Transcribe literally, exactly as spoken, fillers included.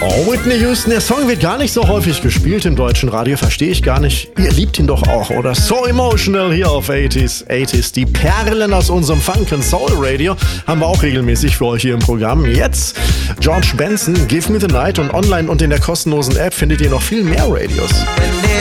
Oh, Whitney Houston, der Song wird gar nicht so häufig gespielt im deutschen Radio, verstehe ich gar nicht. Ihr liebt ihn doch auch, oder? So Emotional hier auf achtziger. achtziger. Die Perlen aus unserem Funk and Soul Radio haben wir auch regelmäßig für euch hier im Programm. Jetzt George Benson, Give Me the Night, und online und in der kostenlosen App findet ihr noch viel mehr Radios.